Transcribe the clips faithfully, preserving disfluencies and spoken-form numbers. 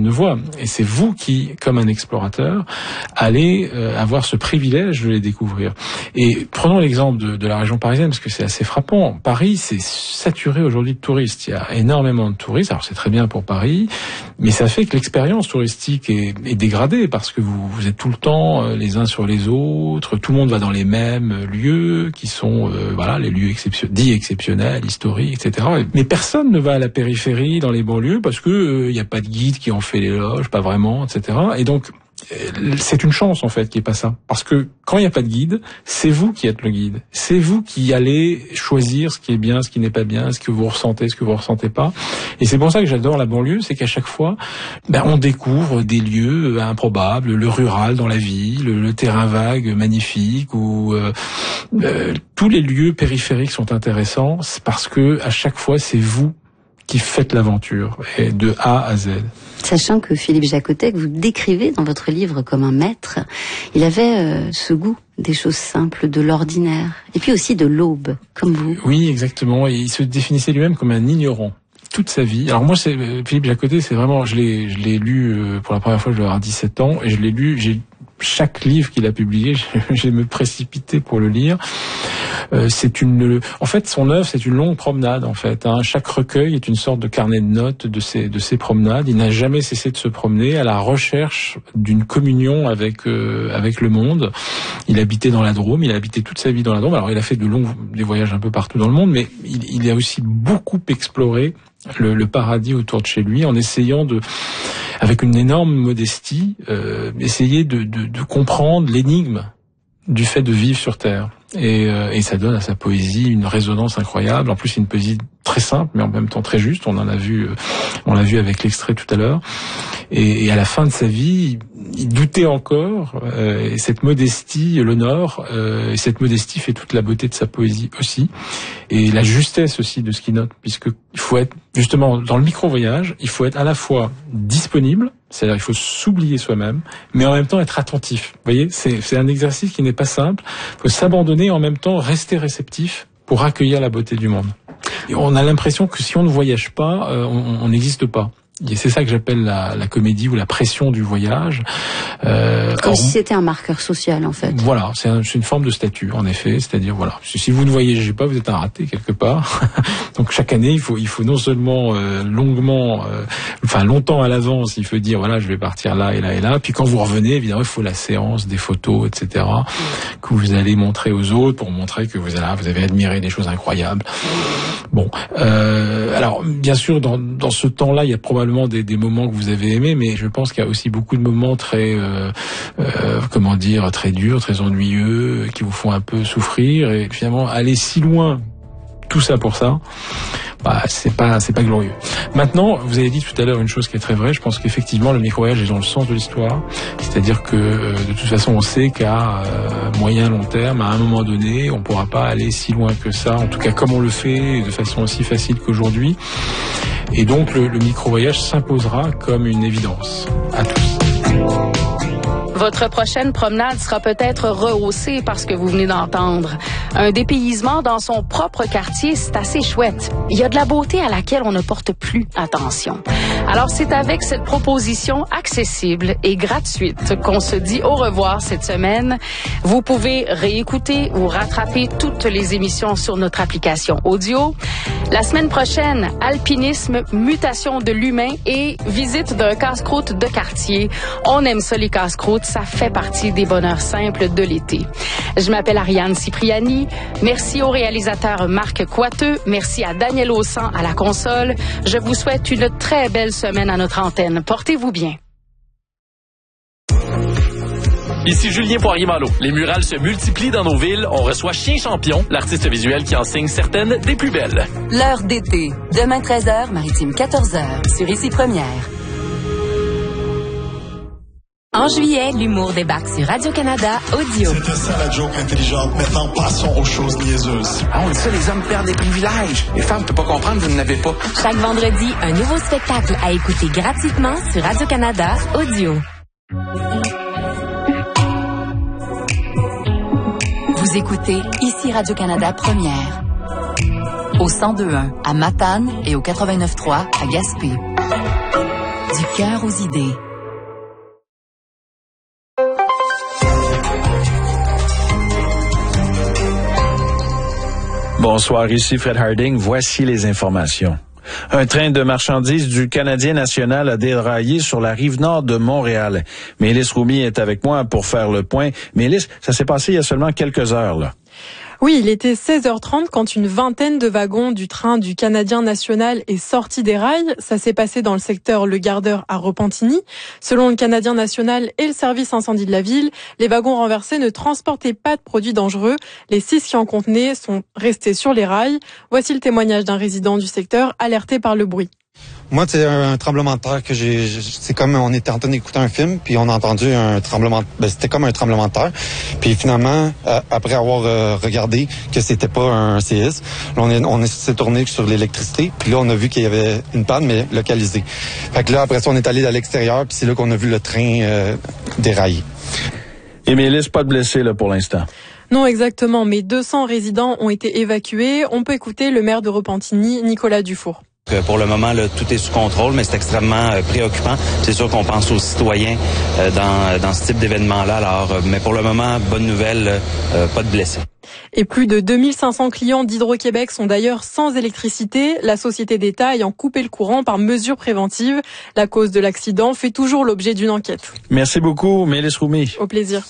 personne ne voit. Et c'est vous qui, comme un explorateur, allez euh, avoir ce privilège de les découvrir. Et prenons l'exemple de, de la région parisienne, parce que c'est assez frappant. Paris, c'est saturé aujourd'hui de touristes. Il y a énormément de touristes. Alors c'est très bien pour Paris, mais ça fait que l'expérience touristique est, est dégradée, parce que vous, vous êtes tout le temps euh, les uns sur les autres. Tout le monde va dans les mêmes lieux, qui sont euh, voilà les lieux exception- dits exceptionnels, historiques, et cetera. Mais personne ne va à la périphérie, dans les banlieues, parce que il euh, n'y a pas de guide qui en fait l'éloge, pas vraiment, et cetera. Et donc, c'est une chance, en fait, qu'il n'y ait pas ça. Parce que quand il n'y a pas de guide, c'est vous qui êtes le guide. C'est vous qui allez choisir ce qui est bien, ce qui n'est pas bien, ce que vous ressentez, ce que vous ressentez pas. Et c'est pour ça que j'adore la banlieue, c'est qu'à chaque fois, ben, on découvre des lieux improbables, le rural dans la ville, le, le terrain vague magnifique, ou euh, euh, tous les lieux périphériques sont intéressants, parce que à chaque fois, c'est vous qui faites l'aventure, et de A à Z. Sachant que Philippe Jacotet, que vous décrivez dans votre livre comme un maître, il avait euh, ce goût des choses simples, de l'ordinaire, et puis aussi de l'aube, comme vous. Oui, exactement, et il se définissait lui-même comme un ignorant toute sa vie. Alors moi, c'est Philippe Jacotet, c'est vraiment, je l'ai, je l'ai lu euh, pour la première fois, je devais avoir dix-sept ans, et je l'ai lu, j'ai chaque livre qu'il a publié, j'ai me précipité pour le lire. Euh, c'est une, en fait, son œuvre, c'est une longue promenade, en fait. Hein. Chaque recueil est une sorte de carnet de notes de ses, de ses promenades. Il n'a jamais cessé de se promener à la recherche d'une communion avec, euh, avec le monde. Il habitait dans la Drôme, il a habité toute sa vie dans la Drôme. Alors, il a fait de longs, des voyages un peu partout dans le monde, mais il, il a aussi beaucoup exploré le, le paradis autour de chez lui, en essayant de, avec une énorme modestie, euh, essayer de, de, de comprendre l'énigme du fait de vivre sur Terre. Et, euh, et ça donne à sa poésie une résonance incroyable. En plus, c'est une poésie très simple, mais en même temps très juste. On en a vu, euh, on l'a vu avec l'extrait tout à l'heure. Et, et à la fin de sa vie, il, il doutait encore. Euh, et cette modestie l'honore. Euh, et cette modestie fait toute la beauté de sa poésie aussi. Et la justesse aussi de ce qu'il note, puisque il faut être justement dans le micro-voyage. Il faut être à la fois disponible. C'est-à-dire il faut s'oublier soi-même, mais en même temps être attentif. Vous voyez, c'est, c'est un exercice qui n'est pas simple. Il faut s'abandonner et en même temps rester réceptif pour accueillir la beauté du monde. Et on a l'impression que si on ne voyage pas, euh, on n'existe pas. Et c'est ça que j'appelle la, la comédie ou la pression du voyage. Euh, Comme or, si c'était un marqueur social, en fait. Voilà, c'est, un, c'est une forme de statut, en effet. C'est-à-dire, voilà, si vous ne voyagez pas, vous êtes un raté quelque part. Donc chaque année, il faut, il faut non seulement euh, longuement, euh, enfin longtemps à l'avance, il faut dire voilà, je vais partir là et là et là. Puis quand vous revenez, évidemment, il faut la séance, des photos, et cetera, que vous allez montrer aux autres pour montrer que vous avez, vous avez admiré des choses incroyables. Bon, euh, alors bien sûr, dans, dans ce temps-là, il y a probablement Des, des moments que vous avez aimés, mais je pense qu'il y a aussi beaucoup de moments très, euh, euh, comment dire, très durs, très ennuyeux, qui vous font un peu souffrir. Et finalement, aller si loin, tout ça pour ça, bah c'est pas, c'est pas glorieux. Maintenant, vous avez dit tout à l'heure une chose qui est très vraie. Je pense qu'effectivement, le micro-voyage est dans le sens de l'histoire. C'est-à-dire que euh, de toute façon, on sait qu'à euh, moyen long terme, à un moment donné, on pourra pas aller si loin que ça. En tout cas, comme on le fait, de façon aussi facile qu'aujourd'hui. Et donc, le, le micro-voyage s'imposera comme une évidence à tous. Votre prochaine promenade sera peut-être rehaussée par ce que vous venez d'entendre. Un dépaysement dans son propre quartier, c'est assez chouette. Il y a de la beauté à laquelle on ne porte plus attention. Alors, c'est avec cette proposition accessible et gratuite qu'on se dit au revoir cette semaine. Vous pouvez réécouter ou rattraper toutes les émissions sur notre application audio. La semaine prochaine, alpinisme, mutation de l'humain et visite d'un casse-croûte de quartier. On aime ça, les casse-croûtes. Ça fait partie des bonheurs simples de l'été. Je m'appelle Ariane Cipriani. Merci au réalisateur Marc Coiteux. Merci à Daniel Aussan à la console. Je vous souhaite une très belle semaine à notre antenne. Portez-vous bien. Ici Julien Poirier-Malo. Les murales se multiplient dans nos villes. On reçoit Chien Champion, l'artiste visuel qui en signe certaines des plus belles. L'heure d'été. Demain treize heures, Maritime quatorze heures. Sur Ici Première. En juillet, l'humour débarque sur Radio-Canada Audio. C'était ça la joke intelligente. Maintenant, passons aux choses niaiseuses. Ah, on dit ça, les hommes perdent des privilèges. Les femmes, tu peux pas comprendre, vous n'avez pas. Chaque vendredi, un nouveau spectacle à écouter gratuitement sur Radio-Canada Audio. Vous écoutez Ici Radio-Canada Première. Au cent deux point un à Matane et au quatre-vingt-neuf point trois à Gaspé. Du cœur aux idées. Bonsoir, ici Fred Harding. Voici les informations. Un train de marchandises du Canadien national a déraillé sur la rive nord de Montréal. Mélisse Roumy est avec moi pour faire le point. Mélisse, ça s'est passé il y a seulement quelques heures, là. Oui, il était seize heures trente quand une vingtaine de wagons du train du Canadien national est sorti des rails. Ça s'est passé dans le secteur Le Gardeur à Repentigny. Selon le Canadien national et le service incendie de la ville, les wagons renversés ne transportaient pas de produits dangereux. Les six qui en contenaient sont restés sur les rails. Voici le témoignage d'un résident du secteur alerté par le bruit. Moi, c'est un tremblement de terre que j'ai. C'est comme on était en train d'écouter un film, puis on a entendu un tremblement. Ben, c'était comme un tremblement de terre. Puis finalement, euh, après avoir euh, regardé que c'était pas un séisme, là, on, est, on s'est tourné sur l'électricité. Puis là, on a vu qu'il y avait une panne, mais localisée. Fait que là, après ça, on est allé à l'extérieur, puis c'est là qu'on a vu le train euh, dérailler. Et Mélisse, pas de blessés là pour l'instant. Non, exactement. Mais deux cents résidents ont été évacués. On peut écouter le maire de Repentigny, Nicolas Dufour. Pour le moment, là, tout est sous contrôle, mais c'est extrêmement euh, préoccupant. C'est sûr qu'on pense aux citoyens euh, dans, dans ce type d'événement-là. Alors, euh, mais pour le moment, bonne nouvelle, euh, pas de blessés. Et plus de deux mille cinq cents clients d'Hydro-Québec sont d'ailleurs sans électricité, la société d'État ayant coupé le courant par mesure préventive. La cause de l'accident fait toujours l'objet d'une enquête. Merci beaucoup, Mélisse Roumy. Au plaisir.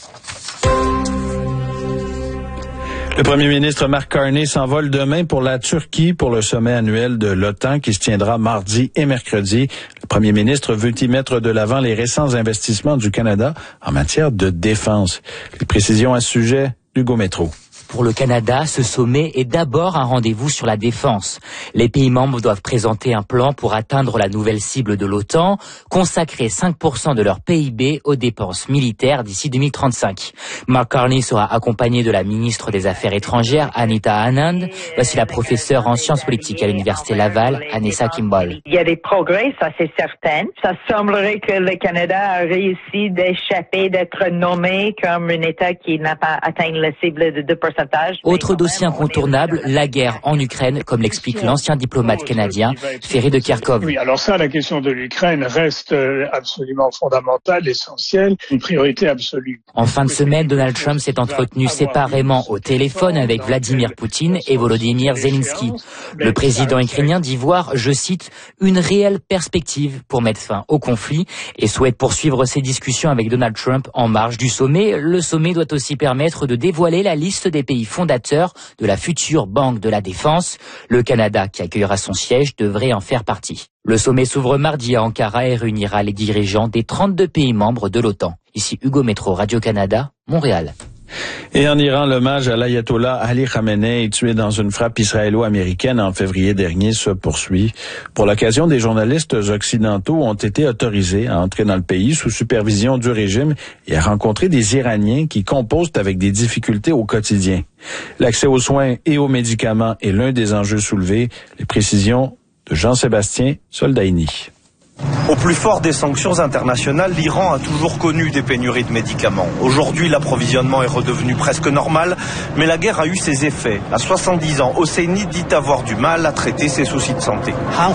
Le premier ministre Mark Carney s'envole demain pour la Turquie pour le sommet annuel de l'OTAN qui se tiendra mardi et mercredi. Le premier ministre veut y mettre de l'avant les récents investissements du Canada en matière de défense. Les précisions à ce sujet, Hugo Métro. Pour le Canada, ce sommet est d'abord un rendez-vous sur la défense. Les pays membres doivent présenter un plan pour atteindre la nouvelle cible de l'OTAN, consacrer cinq pour cent de leur P I B aux dépenses militaires d'ici deux mille trente-cinq. Mark Carney sera accompagné de la ministre des Affaires étrangères, Anita Anand. Voici la professeure en sciences politiques à l'Université Laval, Anessa Kimball. Il y a des progrès, ça c'est certain. Ça semblerait que le Canada a réussi d'échapper, d'être nommé comme un État qui n'a pas atteint la cible de deux pour cent. Autre dossier incontournable, la guerre en Ukraine, comme l'explique l'ancien diplomate canadien Ferry de Kerkhove. Oui, alors ça, la question de l'Ukraine reste absolument fondamentale, essentielle, une priorité absolue. En fin de semaine, Donald Trump s'est entretenu séparément au téléphone avec Vladimir Poutine et Volodymyr Zelensky. Le président ukrainien dit voir, je cite, une réelle perspective pour mettre fin au conflit et souhaite poursuivre ses discussions avec Donald Trump en marge du sommet. Le sommet doit aussi permettre de dévoiler la liste des pays fondateur de la future Banque de la Défense. Le Canada, qui accueillera son siège, devrait en faire partie. Le sommet s'ouvre mardi à Ankara et réunira les dirigeants des trente-deux pays membres de l'OTAN. Ici Hugo Métro, Radio-Canada, Montréal. Et en Iran, l'hommage à l'ayatollah Ali Khamenei, tué dans une frappe israélo-américaine en février dernier, se poursuit. Pour l'occasion, des journalistes occidentaux ont été autorisés à entrer dans le pays sous supervision du régime et à rencontrer des Iraniens qui composent avec des difficultés au quotidien. L'accès aux soins et aux médicaments est l'un des enjeux soulevés. Les précisions de Jean-Sébastien Soldaini. Au plus fort des sanctions internationales, l'Iran a toujours connu des pénuries de médicaments. Aujourd'hui, l'approvisionnement est redevenu presque normal, mais la guerre a eu ses effets. À soixante-dix ans, Hosseini dit avoir du mal à traiter ses soucis de santé. Ma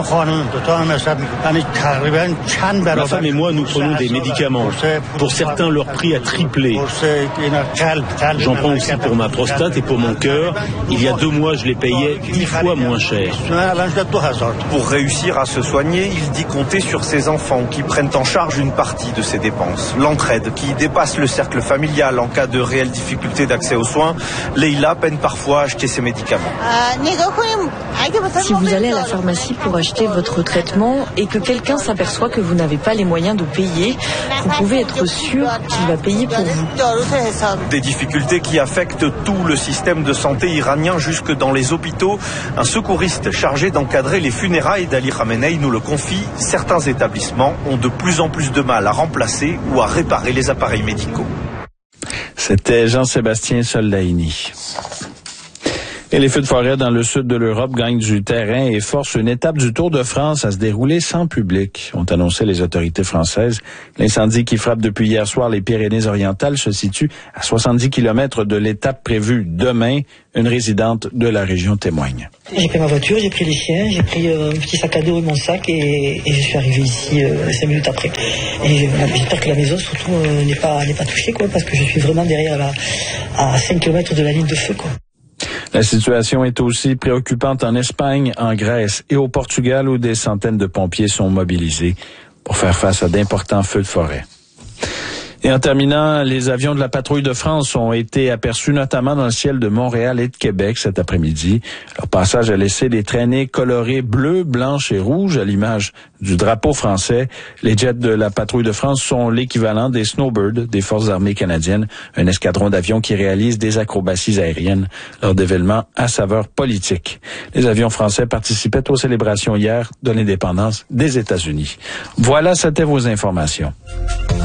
femme et moi, nous prenons des médicaments. Pour certains, leur prix a triplé. J'en prends aussi pour ma prostate et pour mon cœur. Il y a deux mois, je les payais dix fois moins cher. Pour réussir à se soigner, il dit compter sur ses enfants qui prennent en charge une partie de ses dépenses. L'entraide qui dépasse le cercle familial en cas de réelle difficulté d'accès aux soins. Leïla peine parfois à acheter ses médicaments. Si vous allez à la pharmacie pour acheter votre traitement et que quelqu'un s'aperçoit que vous n'avez pas les moyens de payer, vous pouvez être sûr qu'il va payer pour vous. Des difficultés qui affectent tout le système de santé iranien jusque dans les hôpitaux. Un secouriste chargé d'encadrer les funérailles d'Ali Khamenei nous le confie. Certains établissements ont de plus en plus de mal à remplacer ou à réparer les appareils médicaux. C'était Jean-Sébastien Soldaini. Et les feux de forêt dans le sud de l'Europe gagnent du terrain et forcent une étape du Tour de France à se dérouler sans public, ont annoncé les autorités françaises. L'incendie qui frappe depuis hier soir les Pyrénées-Orientales se situe à soixante-dix kilomètres de l'étape prévue demain. Une résidente de la région témoigne. J'ai pris ma voiture, j'ai pris les chiens, j'ai pris euh, un petit sac à dos et mon sac et, et je suis arrivé ici euh, cinq minutes après. Et j'espère que la maison surtout euh, n'est pas n'est pas touchée quoi, parce que je suis vraiment derrière la, à cinq kilomètres de la ligne de feu quoi. La situation est aussi préoccupante en Espagne, en Grèce et au Portugal où des centaines de pompiers sont mobilisés pour faire face à d'importants feux de forêt. Et en terminant, les avions de la patrouille de France ont été aperçus notamment dans le ciel de Montréal et de Québec cet après-midi. Leur passage a laissé des traînées colorées bleues, blanches et rouges à l'image du drapeau français. Les jets de la patrouille de France sont l'équivalent des Snowbirds des Forces armées canadiennes, un escadron d'avions qui réalise des acrobaties aériennes lors d'événements à saveur politique. Les avions français participaient aux célébrations hier de l'indépendance des États-Unis. Voilà, c'était vos informations.